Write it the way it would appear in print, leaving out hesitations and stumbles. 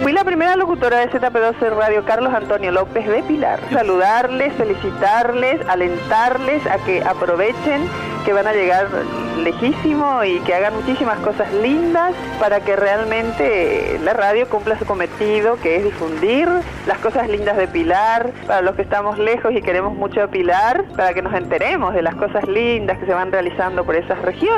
Fui la primera locutora de ZP12 Radio Carlos Antonio López de Pilar. Saludarles, felicitarles, alentarles a que aprovechen, que van a llegar lejísimo y que hagan muchísimas cosas lindas para que realmente la radio cumpla su cometido, que es difundir las cosas lindas de Pilar, para los que estamos lejos y queremos mucho a Pilar, para que nos enteremos de las cosas lindas que se van realizando por esas regiones.